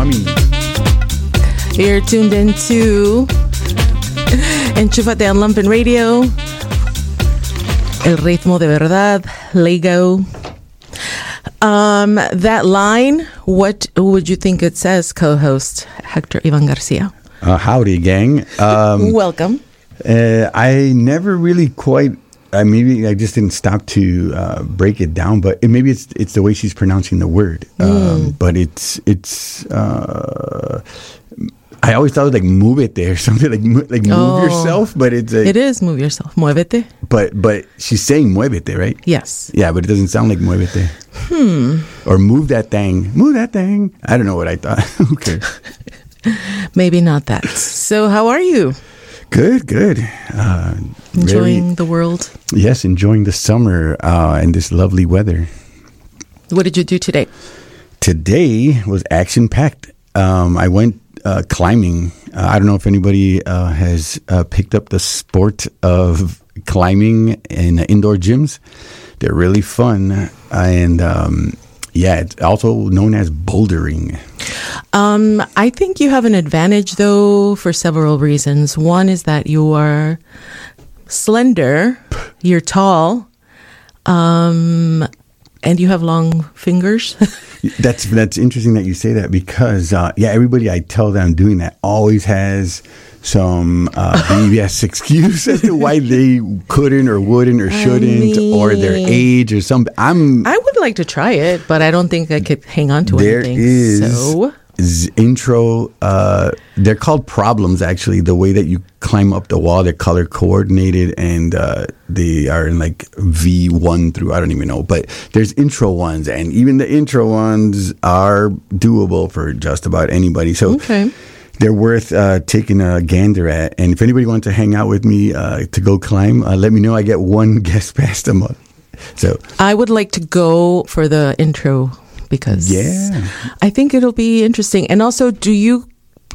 mami. You're tuned into Enchúfate on Lumpen Radio. El ritmo de verdad. Lego. That line, what would you think it says, co-host Hector Ivan Garcia? Howdy, gang. Welcome. I never really quite... maybe I just didn't stop to break it down, but maybe it's the way she's pronouncing the word. But it's I always thought it was like "múvete" or something like move yourself, but it's it is move yourself. Muévete. But she's saying "muévete," right? Yes. Yeah, but it doesn't sound like "muévete." Or move that thing. Move that thing. I don't know what I thought. Who cares? Maybe not that. So, how are you? Good. Enjoying the world? Yes, enjoying the summer and this lovely weather. What did you do today? Today was action-packed. I went climbing. I don't know if anybody has picked up the sport of climbing in indoor gyms. They're really fun. And it's also known as bouldering. I think you have an advantage, though, for several reasons. One is that you are slender, you're tall, and you have long fingers. That's interesting that you say that because, everybody I tell that I'm doing that always has some BS excuse as to why they couldn't or wouldn't or shouldn't or their age or something. I would like to try it, but I don't think I could hang on to anything. There is intro. They're called problems, actually. The way that you climb up the wall, they're color coordinated, and they are in like V1 through I don't even know. But there's intro ones, and even the intro ones are doable for just about anybody. So. Okay. They're worth taking a gander at. And if anybody wants to hang out with me to go climb, let me know. I get one guest pass a month. So I would like to go for the intro because I think it'll be interesting. And also, you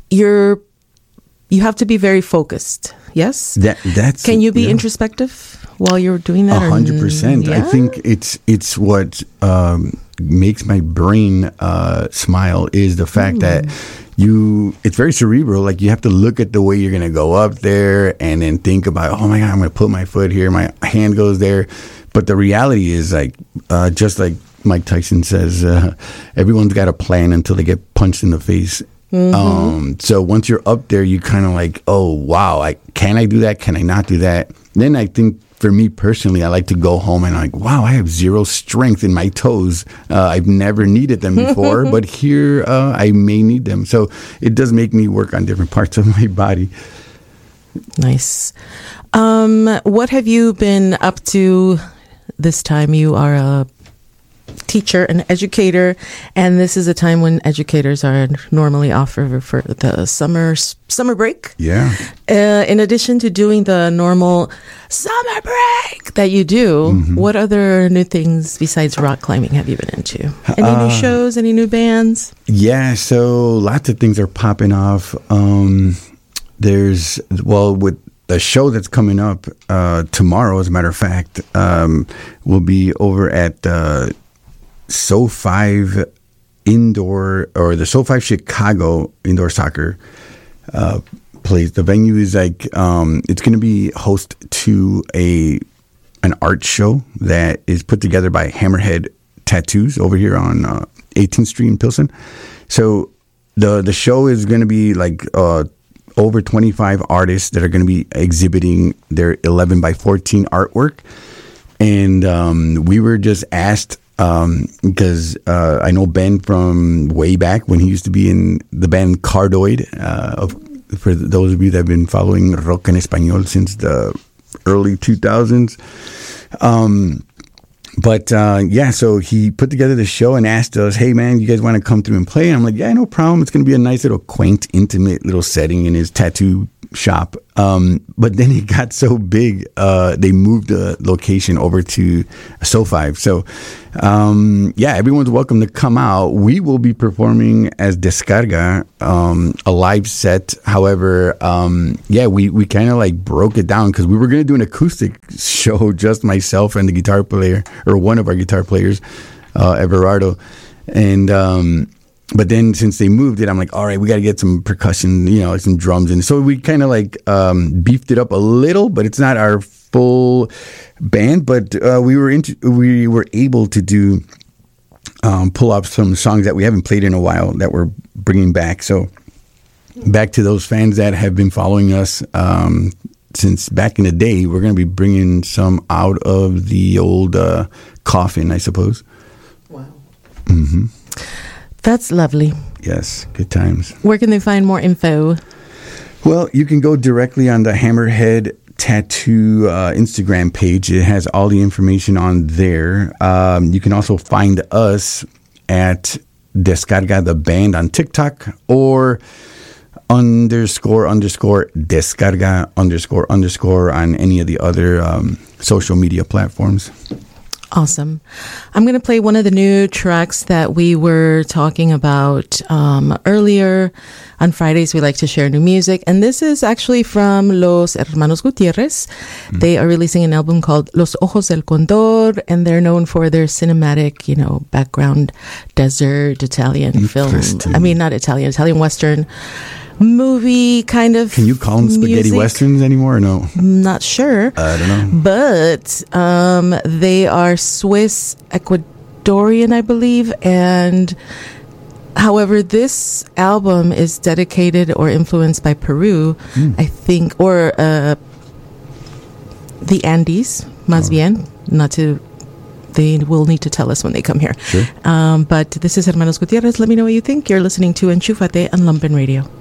have to be very focused. Yes? That's Can you be introspective while you're doing that? 100%. Yeah? I think it's what makes my brain smile is the fact that it's very cerebral. Like you have to look at the way you're going to go up there and then think about, oh my God, I'm going to put my foot here. My hand goes there. But the reality is like, just like Mike Tyson says, everyone's got a plan until they get punched in the face. So once you're up there, you kind of like, oh, wow, can I do that? Can I not do that? Then I think for me personally, I like to go home and I'm like, wow, I have zero strength in my toes. I've never needed them before, but here I may need them. So it does make me work on different parts of my body. Nice. What have you been up to this time? You are a teacher, an educator, and this is a time when educators are normally off for the summer break. Yeah. In addition to doing the normal summer break that you do, what other new things besides rock climbing have you been into? Any new shows? Any new bands? Yeah, so lots of things are popping off. With the show that's coming up tomorrow, as a matter of fact, will be over at SO5 Indoor, or the SO5 Chicago Indoor Soccer place. The venue is like, it's going to be host to an art show that is put together by Hammerhead Tattoos over here on 18th Street in Pilsen. So the show is going to be like over 25 artists that are going to be exhibiting their 11 by 14 artwork. And we were just asked, because I know Ben from way back when he used to be in the band Cardoid. For those of you that have been following rock en español since the early 2000s. So he put together the show and asked us, hey man, you guys want to come through and play? And I'm like, yeah, no problem. It's going to be a nice little quaint, intimate little setting in his tattoo shop. But then it got so big, they moved the location over to SO5. So, everyone's welcome to come out. We will be performing as Descarga, a live set. However, we kind of like broke it down because we were going to do an acoustic show, just myself and the guitar player, or one of our guitar players, Everardo. And but then since they moved it, I'm like, all right, we got to get some percussion, like some drums. And so we kind of like beefed it up a little, but it's not our full band. But we were able to do pull off some songs that we haven't played in a while that we're bringing back. So back to those fans that have been following us since back in the day, we're going to be bringing some out of the old coffin, I suppose. Wow. Mm-hmm. That's lovely. Yes, good times. Where can they find more info? Well, you can go directly on the Hammerhead Tattoo Instagram page. It has all the information on there. You can also find us at Descarga the Band on TikTok or __descarga__ on any of the other social media platforms. Awesome. I'm going to play one of the new tracks that we were talking about earlier. On Fridays, we like to share new music. And this is actually from Los Hermanos Gutierrez. Mm-hmm. They are releasing an album called Los Ojos del Condor, and they're known for their cinematic, background desert Italian film. I mean, not Italian Western movie kind of. Can you call them spaghetti music westerns anymore or no? Not sure. I don't know. But they are Swiss Ecuadorian, I believe. And however, this album is dedicated or influenced by Peru, I think, or the Andes, más bien. They will need to tell us when they come here. Sure. But this is Hermanos Gutierrez. Let me know what you think. You're listening to Enchúfate on Lumpen Radio.